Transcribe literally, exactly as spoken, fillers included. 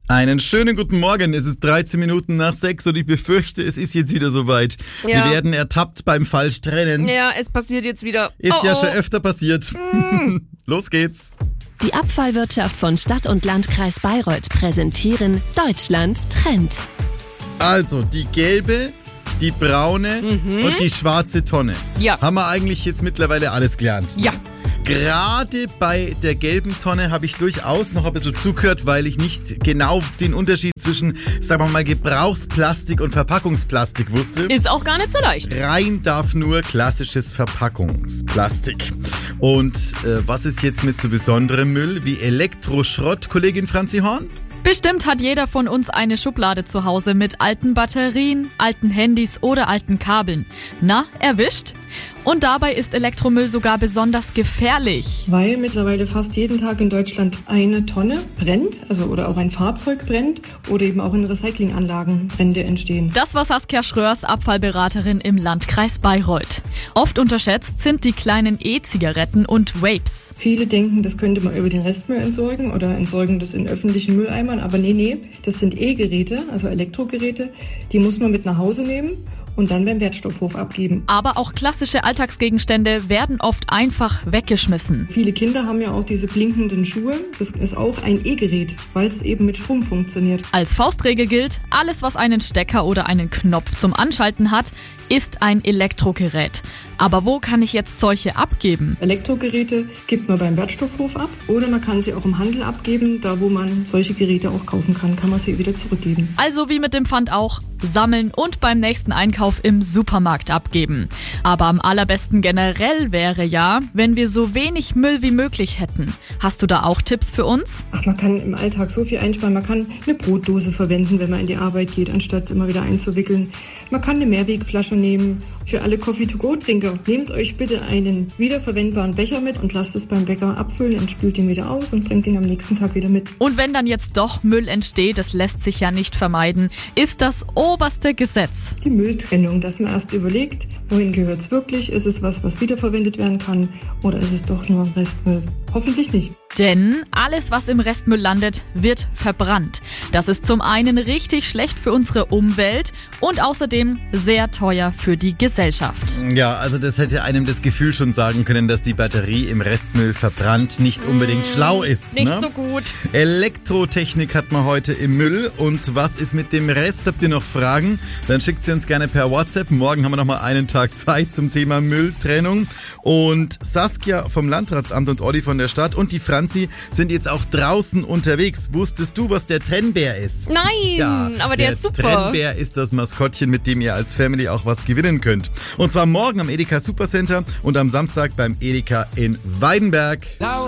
Einen schönen guten Morgen. Es ist dreizehn Minuten nach sechs und ich befürchte, es ist jetzt wieder soweit. Ja. Wir werden ertappt beim falsch trennen. Ja, es passiert jetzt wieder. Ist oh, ja oh. schon öfter passiert. Mm. Los geht's. Die Abfallwirtschaft von Stadt und Landkreis Bayreuth präsentieren Deutschland Trend. Also, die gelbe, die braune Mhm. und die schwarze Tonne. Ja. Haben wir eigentlich jetzt mittlerweile alles gelernt? Ja. Gerade bei der gelben Tonne habe ich durchaus noch ein bisschen zugehört, weil ich nicht genau den Unterschied zwischen, sagen wir mal, Gebrauchsplastik und Verpackungsplastik wusste. Ist auch gar nicht so leicht. Rein darf nur klassisches Verpackungsplastik. Und äh, was ist jetzt mit so besonderem Müll wie Elektroschrott, Kollegin Franzi Horn? Bestimmt hat jeder von uns eine Schublade zu Hause mit alten Batterien, alten Handys oder alten Kabeln. Na, erwischt? Und dabei ist Elektromüll sogar besonders gefährlich. Weil mittlerweile fast jeden Tag in Deutschland eine Tonne brennt, also oder auch ein Fahrzeug brennt oder eben auch in Recyclinganlagen Brände entstehen. Das war Saskia Schröers, Abfallberaterin im Landkreis Bayreuth. Oft unterschätzt sind die kleinen E-Zigaretten und Vapes. Viele denken, das könnte man über den Restmüll entsorgen oder entsorgen das in öffentlichen Mülleimern, aber nee, nee, das sind E-Geräte, also Elektrogeräte, die muss man mit nach Hause nehmen und dann beim Wertstoffhof abgeben. Aber auch klassische Alltagsgegenstände werden oft einfach weggeschmissen. Viele Kinder haben ja auch diese blinkenden Schuhe. Das ist auch ein E-Gerät, weil es eben mit Strom funktioniert. Als Faustregel gilt, alles was einen Stecker oder einen Knopf zum Anschalten hat, ist ein Elektrogerät. Aber wo kann ich jetzt solche abgeben? Elektrogeräte gibt man beim Wertstoffhof ab oder man kann sie auch im Handel abgeben. Da, wo man solche Geräte auch kaufen kann, kann man sie wieder zurückgeben. Also wie mit dem Pfand auch, sammeln und beim nächsten Einkauf im Supermarkt abgeben. Aber am allerbesten generell wäre ja, wenn wir so wenig Müll wie möglich hätten. Hast du da auch Tipps für uns? Ach, man kann im Alltag so viel einsparen. Man kann eine Brotdose verwenden, wenn man in die Arbeit geht, anstatt es immer wieder einzuwickeln. Man kann eine Mehrwegflasche nehmen. Für alle Coffee-to-go-Trinker, nehmt euch bitte einen wiederverwendbaren Becher mit und lasst es beim Bäcker abfüllen und spült ihn wieder aus und bringt ihn am nächsten Tag wieder mit. Und wenn dann jetzt doch Müll entsteht, das lässt sich ja nicht vermeiden, ist das oberste Gesetz. Die Mülltrennung, dass man erst überlegt, wohin gehört es wirklich? Ist es was, was wiederverwendet werden kann oder ist es doch nur Restmüll? Hoffentlich nicht. Denn alles, was im Restmüll landet, wird verbrannt. Das ist zum einen richtig schlecht für unsere Umwelt und außerdem sehr teuer für die Gesellschaft. Ja, also das hätte einem das Gefühl schon sagen können, dass die Batterie im Restmüll verbrannt nicht unbedingt mmh, schlau ist. Nicht ne? so gut. Elektrotechnik hat man heute im Müll. Und was ist mit dem Rest? Habt ihr noch Fragen? Dann schickt sie uns gerne per WhatsApp. Morgen haben wir noch mal einen Tag Zeit zum Thema Mülltrennung. Und Saskia vom Landratsamt und Olli von der Stadt und die Franzi sind jetzt auch draußen unterwegs. Wusstest du, was der Trennbär ist? Nein, ja, aber der, der ist super. Der Trennbär ist das Maskottchen, mit dem ihr als Family auch was gewinnen könnt. Und zwar morgen am Edeka Supercenter und am Samstag beim Edeka in Weidenberg.